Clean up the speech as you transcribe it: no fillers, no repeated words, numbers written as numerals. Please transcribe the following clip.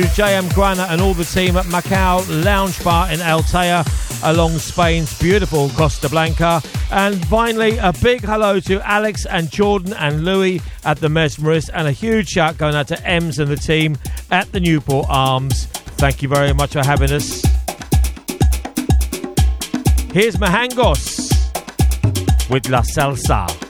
JM Grana and all the team at Macau Lounge Bar in Altea along Spain's beautiful Costa Blanca. And finally, a big hello to Alex and Jordan and Louis at the Mesmerist, and a huge shout going out to Ems and the team at the Newport Arms. Thank you very much for having us. Here's Mahangos with La Salsa.